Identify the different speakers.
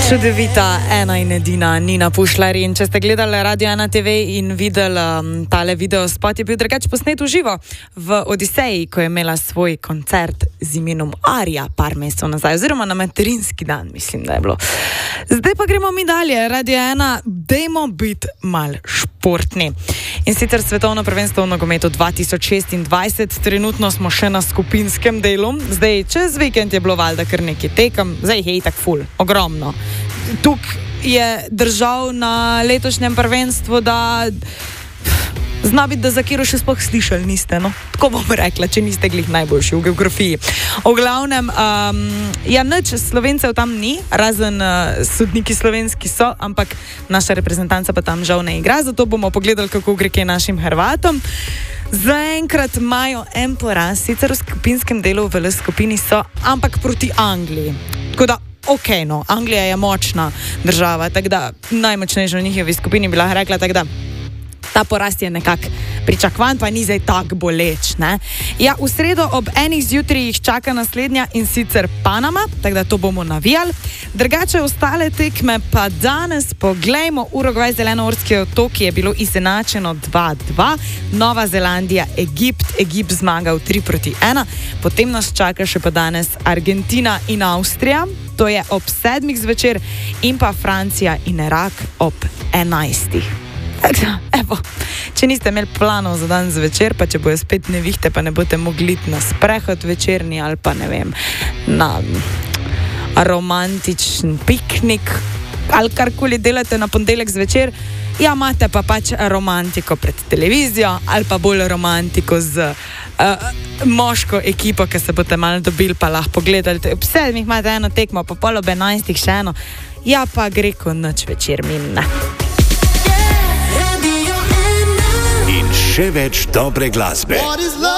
Speaker 1: Čudovita ena in edina Nina Pušlar. In če ste gledali Radio 1 TV in videli tale video spot, je bil drugače posnet v živo v Odiseji, ko je imela svoj koncert z imenom Arija par mesecev nazaj, oziroma na materinski dan, mislim, da je bilo. Zdaj pa gremo mi dalje. Radio 1, dajmo biti mal športni. In sicer svetovno prvenstvo v nogometu 2026, trenutno smo še na skupinskem delu. Zdaj, čez vikend je bilo valjda kar nekaj tekem, zdaj je itak ful, ogromno. Tukaj je držav na letošnjem prvenstvu, da zna biti, da za kiro še sploh slišali niste, no? Tako bom rekla, če niste glih najboljši v geografiji. V glavnem, nič Slovencev tam ni, razen sodniki slovenski so, ampak naša reprezentanca pa tam žal ne igra, zato bomo pogledali, kako gre kaj našim Hrvatom. Zaenkrat imajo en poraz, sicer v skupinskem delu v skupini so, ampak proti Angliji. Tako da ok, no, Anglija je močna država, tako da najmočnejša v njihovi skupini bi lahko rekla, tako da ta porast je nekako pričakovan, pa ni zdaj tak boleč, ne? Ja, v sredo ob 1 zjutraj jih čaka naslednja in sicer Panama, tako da to bomo navijali. Drugače ostale tekme pa danes poglejmo. Urugvaj, Zelenortski otoki je bilo izenačeno 2-2, Nova Zelandija, Egipt zmagal 3-1, potem nas čaka še pa danes Argentina in Avstrija, to je ob 7 zvečer, in pa Francija in Irak ob 11. Evo, če niste imeli planov za dan zvečer, pa če bojo spet nevihte, pa ne boste mogli na sprehod večerni ali pa ne vem, na romantičen piknik ali karkoli delate na ponedeljek zvečer, ja, imate pa pač romantiko pred televizijo ali pa bolj romantiko z moško ekipo, ki se boste malo dobili, pa lahko pogledali. Ob 7 imate eno tekmo, pa pol ob 11 še eno, ja, pa gre ko noč večer minne.
Speaker 2: In še več dobre glasbe.